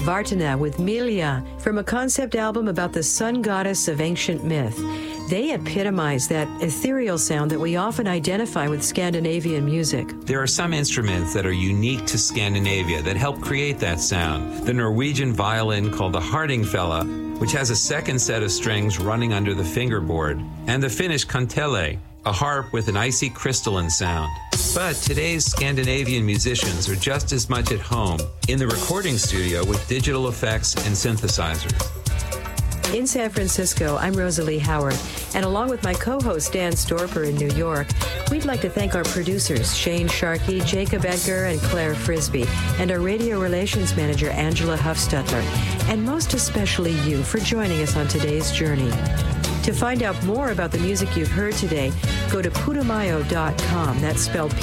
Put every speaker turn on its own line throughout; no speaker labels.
Vartana with Milia from a concept album about the sun goddess of ancient myth. They epitomize that ethereal sound that we often identify with Scandinavian music.
There are some instruments that are unique to Scandinavia that help create that sound. The Norwegian violin called the Hardingfela, which has a second set of strings running under the fingerboard, and the Finnish kantele, a harp with an icy crystalline sound. But today's Scandinavian musicians are just as much at home in the recording studio with digital effects and synthesizers.
In San Francisco, I'm Rosalie Howard, and along with my co-host Dan Storper in New York, we'd like to thank our producers, Shane Sharkey, Jacob Edgar, and Claire Frisbee, and our radio relations manager, Angela Huffstetler, and most especially you for joining us on today's journey. To find out more about the music you've heard today, go to putumayo.com. That's spelled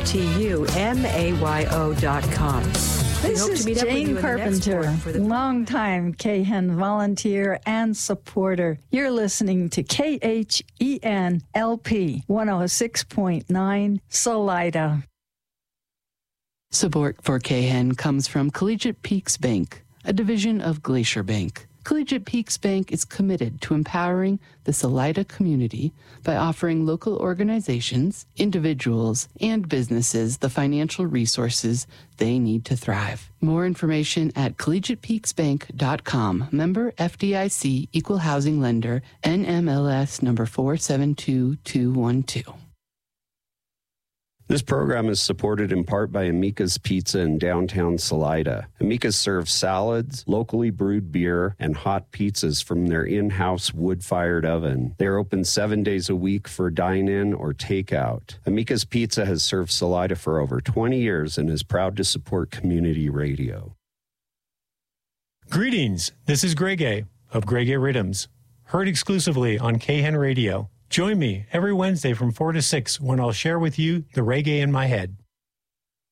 Putumayo.com.
This is Jane Carpenter, longtime KHEN volunteer and supporter. You're listening to KHEN LP 106.9 Salida.
Support for KHEN comes from Collegiate Peaks Bank, a division of Glacier Bank. Collegiate Peaks Bank is committed to empowering the Salida community by offering local organizations, individuals, and businesses the financial resources they need to thrive. More information at collegiatepeaksbank.com. Member FDIC, Equal Housing Lender, NMLS number 472212.
This program is supported in part by Amika's Pizza in downtown Salida. Amika's serves salads, locally brewed beer, and hot pizzas from their in-house wood-fired oven. They are open 7 days a week for dine-in or takeout. Amika's Pizza has served Salida for over 20 years and is proud to support community radio.
Greetings, this is Greg A. of Greg A. Rhythms, heard exclusively on KHEN Radio. Join me every Wednesday from 4 to 6 when I'll share with you the reggae in my head.